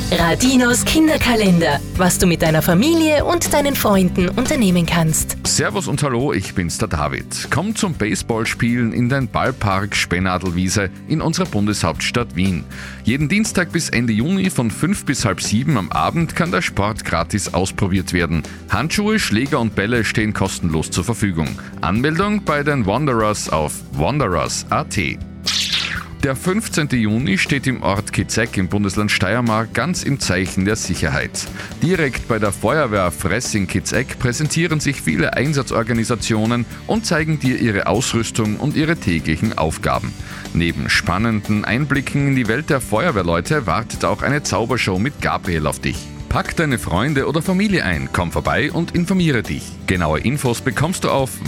Radinos Kinderkalender, was du mit deiner Familie und deinen Freunden unternehmen kannst. Servus und hallo, ich bin's, der David. Komm zum Baseballspielen in den Ballpark Spennadelwiese in unserer Bundeshauptstadt Wien. Jeden Dienstag bis Ende Juni von 5 bis halb 7 am Abend kann der Sport gratis ausprobiert werden. Handschuhe, Schläger und Bälle stehen kostenlos zur Verfügung. Anmeldung bei den Wanderers auf wanderers.at. Der 15. Juni steht im Ort Kitzek im Bundesland Steiermark ganz im Zeichen der Sicherheit. Direkt bei der Feuerwehr Fressing Kitzek präsentieren sich viele Einsatzorganisationen und zeigen dir ihre Ausrüstung und ihre täglichen Aufgaben. Neben spannenden Einblicken in die Welt der Feuerwehrleute wartet auch eine Zaubershow mit Gabriel auf dich. Pack deine Freunde oder Familie ein, komm vorbei und informiere dich. Genaue Infos bekommst du auf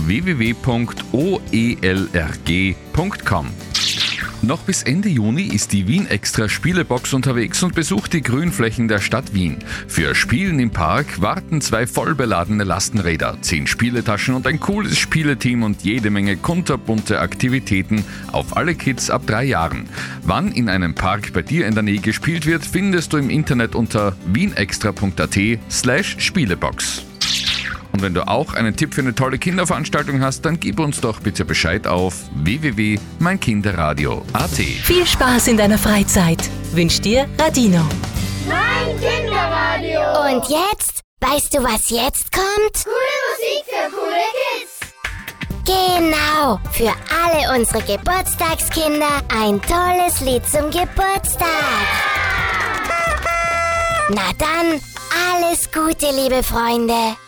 www.oelrg.com. Noch bis Ende Juni ist die Wien Extra Spielebox unterwegs und besucht die Grünflächen der Stadt Wien. Für Spielen im Park warten 2 vollbeladene Lastenräder, 10 Spieletaschen und ein cooles Spieleteam und jede Menge kunterbunte Aktivitäten auf alle Kids ab 3 Jahren. Wann in einem Park bei dir in der Nähe gespielt wird, findest du im Internet unter wienextra.at/Spielebox. Und wenn du auch einen Tipp für eine tolle Kinderveranstaltung hast, dann gib uns doch bitte Bescheid auf www.meinkinderradio.at. Viel Spaß in deiner Freizeit wünscht dir Radino. Mein Kinderradio. Und jetzt? Weißt du, was jetzt kommt? Coole Musik für coole Kids. Genau, für alle unsere Geburtstagskinder ein tolles Lied zum Geburtstag. Na dann, alles Gute, liebe Freunde.